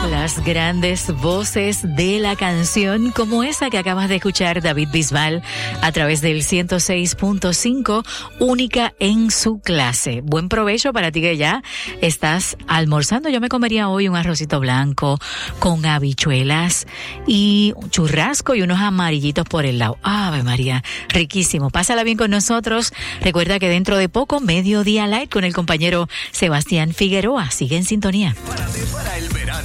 Las grandes voces de la canción, como esa que acabas de escuchar, David Bisbal, a través del 106.5, única en su clase. Buen provecho para ti que ya estás almorzando. Yo me comería hoy un arrocito blanco con habichuelas y un churrasco y unos amarillitos por el lado. ¡Ave María! Riquísimo. Pásala bien con nosotros. Recuerda que dentro de poco, Mediodía Light con el compañero Sebastián Figueroa. Sigue en sintonía.